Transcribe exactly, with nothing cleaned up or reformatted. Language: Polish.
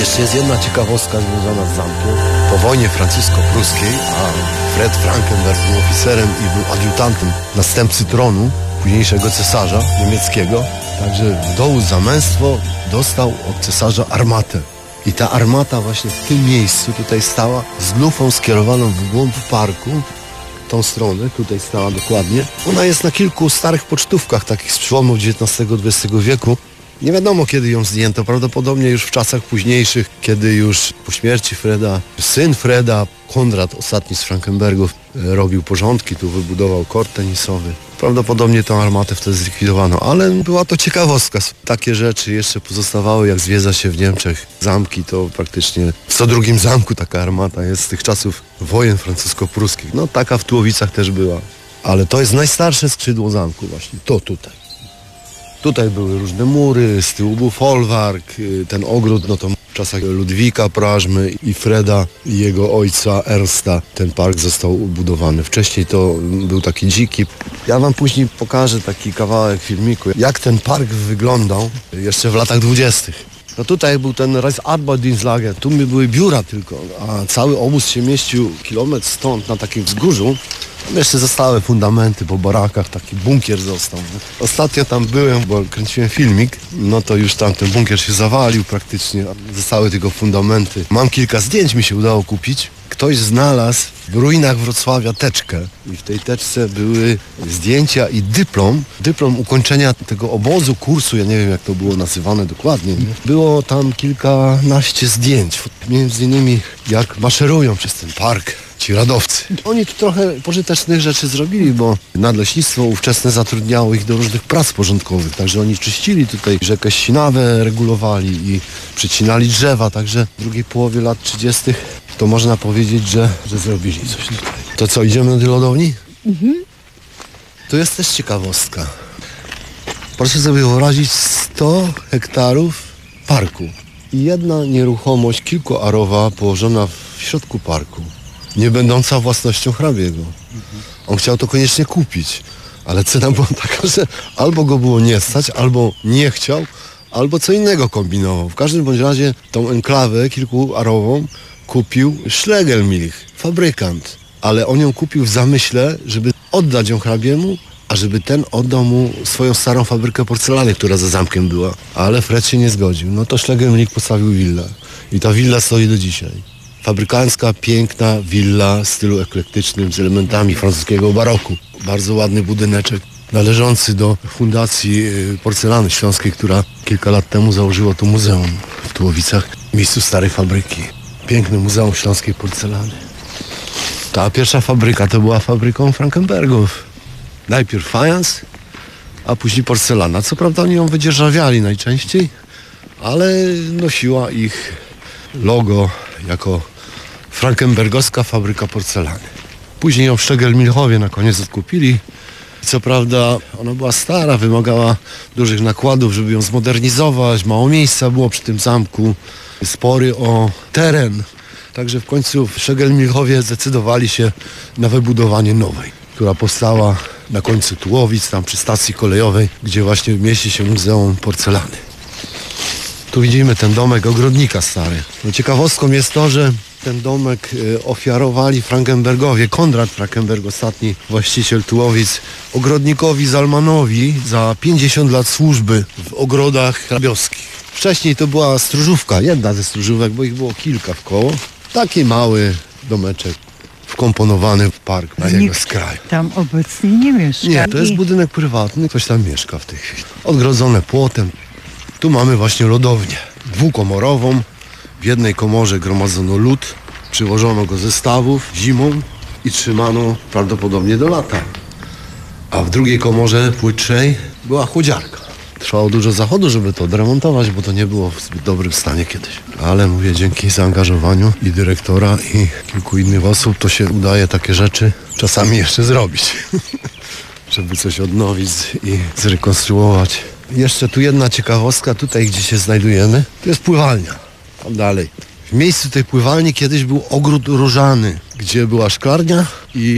Jeszcze jest jedna ciekawostka związana z zamkiem. Po wojnie francusko-pruskiej, a Fred Frankenberg był oficerem i był adiutantem następcy tronu, późniejszego cesarza niemieckiego. Także w dołu Zamęstwo dostał od cesarza armatę. I ta armata właśnie w tym miejscu tutaj stała z lufą skierowaną w głąb parku. Tą stronę, tutaj stała dokładnie. Ona jest na kilku starych pocztówkach, takich z przełomów dziewiętnastego dwudziestego wieku. Nie wiadomo, kiedy ją zdjęto, prawdopodobnie już w czasach późniejszych, kiedy już po śmierci Freda, syn Freda, Konrad, ostatni z Frankenbergów, robił porządki, tu wybudował kort tenisowy. Prawdopodobnie tę armatę wtedy zlikwidowano, ale była to ciekawostka. Takie rzeczy jeszcze pozostawały, jak zwiedza się w Niemczech zamki, to praktycznie w co drugim zamku taka armata jest z tych czasów wojen francusko-pruskich. No taka w Tułowicach też była, ale to jest najstarsze skrzydło zamku właśnie, to tutaj. Tutaj były różne mury, z tyłu był folwark, ten ogród, no to w czasach Ludwika Prażmy i Freda i jego ojca Ernsta ten park został ubudowany. Wcześniej to był taki dziki. Ja wam później pokażę taki kawałek filmiku, jak ten park wyglądał jeszcze w latach dwudziestych. No tutaj był ten Reichsarbeitsdienstlager, tu były biura tylko, a cały obóz się mieścił kilometr stąd na takim wzgórzu. Tam jeszcze zostały fundamenty po barakach, taki bunkier został. Ostatnio tam byłem, bo kręciłem filmik, no to już tam ten bunkier się zawalił praktycznie, zostały tylko fundamenty. Mam kilka zdjęć, mi się udało kupić. Ktoś znalazł w ruinach Wrocławia teczkę i w tej teczce były zdjęcia i dyplom, dyplom ukończenia tego obozu, kursu, ja nie wiem jak to było nazywane dokładnie. Nie? Było tam kilkanaście zdjęć, między innymi jak maszerują przez ten park ci radowcy. Oni tu trochę pożytecznych rzeczy zrobili, bo nadleśnictwo ówczesne zatrudniało ich do różnych prac porządkowych, także oni czyścili tutaj rzekę Sinawę, regulowali i przycinali drzewa, także w drugiej połowie lat trzydziestych to można powiedzieć, że, że zrobili coś tutaj. To co, idziemy do tej lodowni? Mhm. To jest też ciekawostka. Proszę sobie wyobrazić sto hektarów parku i jedna nieruchomość kilkuarowa położona w środku parku, nie będąca własnością hrabiego. On chciał to koniecznie kupić, ale cena była taka, że albo go było nie stać, albo nie chciał, albo co innego kombinował. W każdym bądź razie tą enklawę kilkuarową kupił Schlegelmilch, fabrykant, ale on ją kupił w zamyśle, żeby oddać ją hrabiemu, a żeby ten oddał mu swoją starą fabrykę porcelany, która za zamkiem była. Ale Fred się nie zgodził. No to Schlegelmilch postawił willę i ta willa stoi do dzisiaj. Fabrykancka, piękna willa w stylu eklektycznym z elementami francuskiego baroku. Bardzo ładny budyneczek należący do Fundacji Porcelany Śląskiej, która kilka lat temu założyła tu muzeum w Tułowicach w miejscu starej fabryki. Piękne Muzeum Śląskiej Porcelany. Ta pierwsza fabryka to była fabryką Frankenbergów. Najpierw fajans, a później porcelana. Co prawda oni ją wydzierżawiali najczęściej, ale nosiła ich logo jako frankenbergowska fabryka porcelany. Później ją w Schlegelmilchowie na koniec odkupili. Co prawda ona była stara, wymagała dużych nakładów, żeby ją zmodernizować. Mało miejsca było przy tym zamku. Spory o teren. Także w końcu w Schlegelmilchowie zdecydowali się na wybudowanie nowej, która powstała na końcu Tułowic, tam przy stacji kolejowej, gdzie właśnie mieści się Muzeum Porcelany. Tu widzimy ten domek ogrodnika stary. No, ciekawostką jest to, że ten domek ofiarowali Frankenbergowie. Konrad Frankenberg, ostatni właściciel Tułowic, ogrodnikowi Zalmanowi za pięćdziesiąt lat służby w ogrodach hrabiowskich. Wcześniej to była stróżówka, jedna ze stróżówek, bo ich było kilka w koło. Taki mały domeczek wkomponowany w park na jego skraju. Tam obecnie nie mieszka. Nie, to jest budynek prywatny, ktoś tam mieszka w tej chwili. Odgrodzone płotem. Tu mamy właśnie lodownię dwukomorową. W jednej komorze gromadzono lód, przywożono go ze stawów zimą i trzymano prawdopodobnie do lata. A w drugiej komorze płytszej była chłodziarka. Trwało dużo zachodu, żeby to odremontować, bo to nie było w zbyt dobrym stanie kiedyś. Ale mówię, dzięki zaangażowaniu i dyrektora, i kilku innych osób, to się udaje takie rzeczy czasami jeszcze zrobić. Żeby coś odnowić i zrekonstruować. Jeszcze tu jedna ciekawostka, tutaj gdzie się znajdujemy, to jest pływalnia. Tam dalej. W miejscu tej pływalni kiedyś był ogród różany, gdzie była szklarnia i